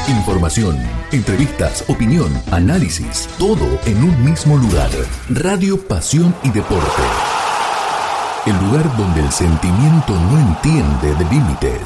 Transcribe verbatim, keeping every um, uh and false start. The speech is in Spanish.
Información, entrevistas, opinión, análisis, todo en un mismo lugar. Radio Pasión y Deporte. El lugar donde el sentimiento no entiende de límites.